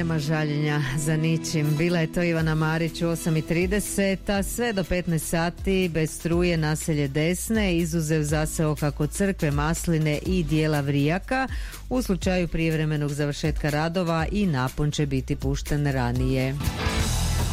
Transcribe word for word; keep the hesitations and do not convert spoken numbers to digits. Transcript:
nema žaljenja za ničim. Bila je to Ivana Marić u osam i trideset, a sve do petnaest sati bez struje naselje Desne, izuzev zaseoka kod crkve Masline i dijela Vrijaka. U slučaju prijevremenog završetka radova i napon će biti pušten ranije.